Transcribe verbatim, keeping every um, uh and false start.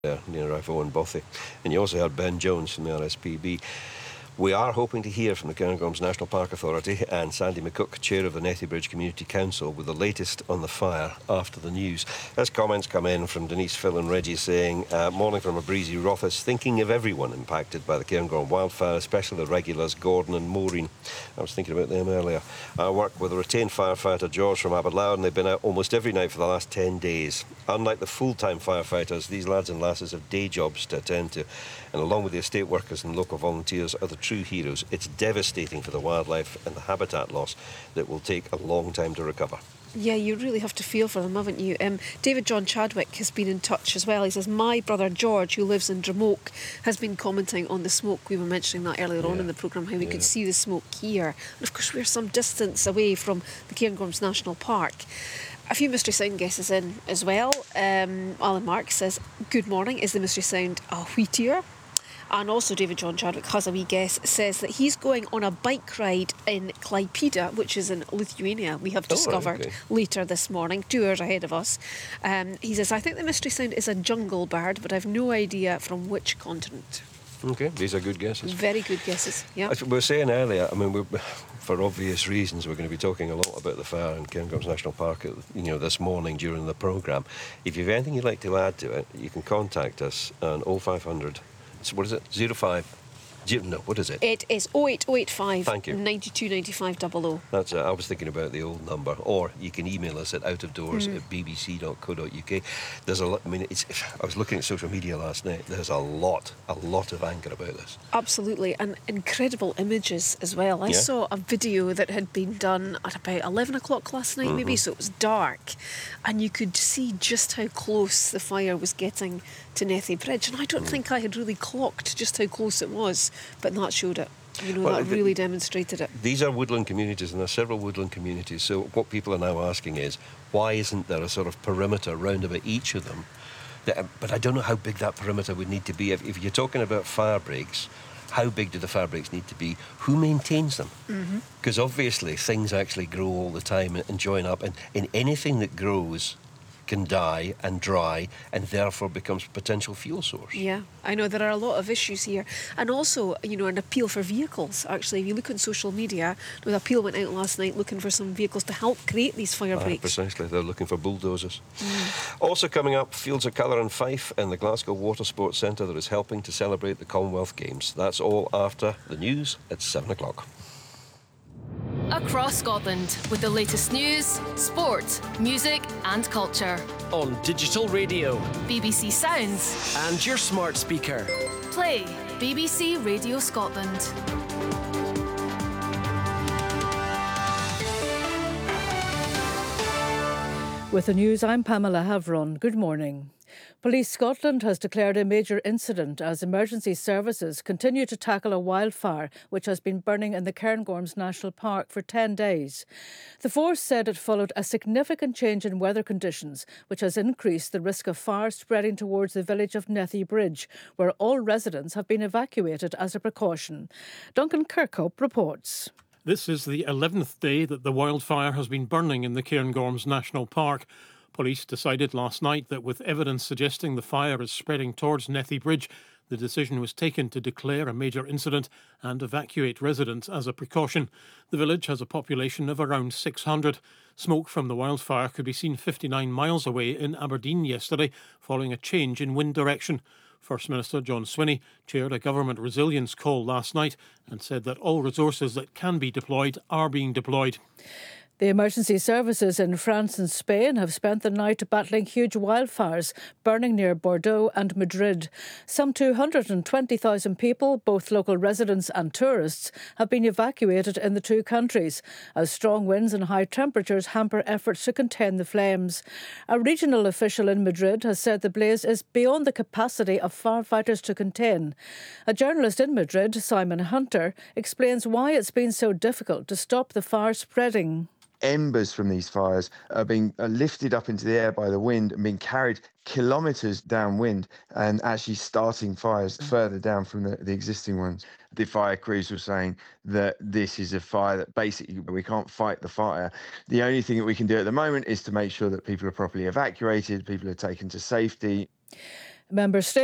there near Rifo and Bothy. And you also had Ben Jones from the R S P B. We are hoping to hear from the Cairngorms National Park Authority and Sandy McCook, Chair of the Nethybridge Community Council, with the latest on the fire after the news. As comments come in from Denise, Phil and Reggie saying, uh, morning from a breezy Rothes, thinking of everyone impacted by the Cairngorm wildfire, especially the regulars, Gordon and Maureen. I was thinking about them earlier. I work with a retained firefighter, George from Aberlour, and they've been out almost every night for the last ten days. Unlike the full-time firefighters, these lads and lasses have day jobs to attend to, and along with the estate workers and local volunteers are the true heroes. It's devastating for the wildlife and the habitat loss that will take a long time to recover. Yeah, you really have to feel for them, haven't you? Um, David John Chadwick has been in touch as well. He says, my brother George, who lives in Dramoke, has been commenting on the smoke. We were mentioning that earlier yeah. on in the programme, how we yeah. could see the smoke here. And of course, we're some distance away from the Cairngorms National Park. A few Mystery Sound guesses in as well. Um, Alan Mark says, good morning, is the Mystery Sound a wheatear? And also David John Chadwick has a wee guess, says that he's going on a bike ride in Klaipėda, which is in Lithuania, we have discovered oh, okay. later this morning, two hours ahead of us. Um, he says, I think the Mystery Sound is a jungle bird, but I've no idea from which continent. OK, these are good guesses. Very good guesses, yeah. As we were saying earlier, I mean, we're, for obvious reasons, we're going to be talking a lot about the fire in Cairngorms National Park, you know, this morning during the programme. If you have anything you'd like to add to it, you can contact us on oh five hundred. So what is it? Zero five. Zero, no, what is it? It is oh eight oh eight five Thank you. ninety-two ninety-five double oh. That's it. I was thinking about the old number. Or you can email us at outofdoors mm. at b b c dot co dot u k. There's a lot. I mean, it's. I was looking at social media last night. There's a lot, a lot of anger about this. Absolutely, and incredible images as well. I yeah. saw a video that had been done at about eleven o'clock last night, mm-hmm. maybe. So it was dark, and you could see just how close the fire was getting to Nethybridge, and I don't mm. think I had really clocked just how close it was, but that showed it. You know, well, that really the, demonstrated it. These are woodland communities, and there are several woodland communities, so what people are now asking is, why isn't there a sort of perimeter round about each of them? That, but I don't know how big that perimeter would need to be. If, if you're talking about fire breaks, how big do the fire breaks need to be? Who maintains them? Because mm-hmm. obviously things actually grow all the time and, and join up, and in anything that grows can die and dry and therefore becomes a potential fuel source. Yeah, I know there are a lot of issues here. And also, you know, an appeal for vehicles. Actually, if you look on social media, the appeal went out last night looking for some vehicles to help create these fire breaks. Ah, precisely, they're looking for bulldozers. Mm. Also coming up, Fields of Colour and Fife and the Glasgow Water Sports Centre that is helping to celebrate the Commonwealth Games. That's all after the news at seven o'clock. Across Scotland with the latest news, sport, music and culture. On digital radio, B B C Sounds and your smart speaker. Play B B C Radio Scotland. With the news, I'm Pamela Havron. Good morning. Police Scotland has declared a major incident as emergency services continue to tackle a wildfire which has been burning in the Cairngorms National Park for ten days. The force said it followed a significant change in weather conditions, which has increased the risk of fire spreading towards the village of Nethybridge, where all residents have been evacuated as a precaution. Duncan Kirkhope reports. This is the eleventh day that the wildfire has been burning in the Cairngorms National Park. Police decided last night that with evidence suggesting the fire is spreading towards Nethybridge, the decision was taken to declare a major incident and evacuate residents as a precaution. The village has a population of around six hundred. Smoke from the wildfire could be seen fifty-nine miles away in Aberdeen yesterday, following a change in wind direction. First Minister John Swinney chaired a government resilience call last night and said that all resources that can be deployed are being deployed. The emergency services in France and Spain have spent the night battling huge wildfires burning near Bordeaux and Madrid. Some two hundred twenty thousand people, both local residents and tourists, have been evacuated in the two countries as strong winds and high temperatures hamper efforts to contain the flames. A regional official in Madrid has said the blaze is beyond the capacity of firefighters to contain. A journalist in Madrid, Simon Hunter, explains why it's been so difficult to stop the fire spreading. Embers from these fires are being lifted up into the air by the wind and being carried kilometres downwind and actually starting fires further down from the, the existing ones. The fire crews were saying that this is a fire that basically we can't fight the fire. The only thing that we can do at the moment is to make sure that people are properly evacuated, people are taken to safety. Member states